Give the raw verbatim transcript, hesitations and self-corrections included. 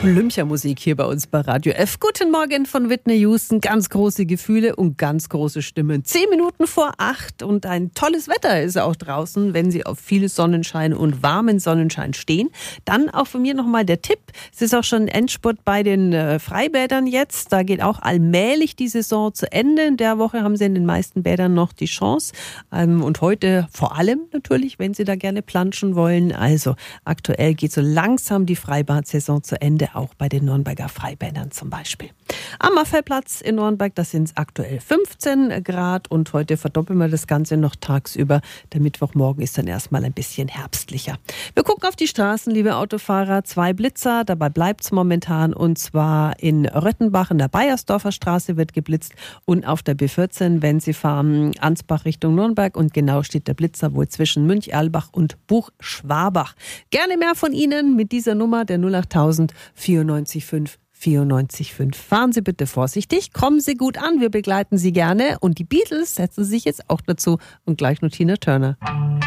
Olympiamusik hier bei uns bei Radio F. Guten Morgen von Whitney Houston. Ganz große Gefühle und ganz große Stimmen. Zehn Minuten vor acht und ein tolles Wetter ist auch draußen, wenn Sie auf viel Sonnenschein und warmen Sonnenschein stehen. Dann auch von mir nochmal der Tipp. Es ist auch schon Endspurt bei den äh, Freibädern jetzt. Da geht auch allmählich die Saison zu Ende. In der Woche haben Sie in den meisten Bädern noch die Chance. Ähm, und heute vor allem natürlich, wenn Sie da gerne planschen wollen. Also aktuell geht so langsam die Freibad-Saison zu Ende. Auch bei den Nürnberger Freibädern zum Beispiel. Am Affelplatz in Nürnberg, das sind aktuell fünfzehn Grad und heute verdoppeln wir das Ganze noch tagsüber. Der Mittwochmorgen ist dann erstmal ein bisschen herbstlicher. Wir gucken auf die Straßen, liebe Autofahrer. Zwei Blitzer, dabei bleibt es momentan und zwar in Röttenbach in der Bayersdorfer Straße wird geblitzt und auf der B vierzehn, wenn Sie fahren Ansbach Richtung Nürnberg und genau steht der Blitzer wohl zwischen Münch-Erlbach und Buchschwabach. Gerne mehr von Ihnen mit dieser Nummer der null achttausend vierundneunzig fünf vierundneunzig fünf. Fahren Sie bitte vorsichtig, kommen Sie gut an, wir begleiten Sie gerne und die Beatles setzen sich jetzt auch dazu und gleich noch Tina Turner.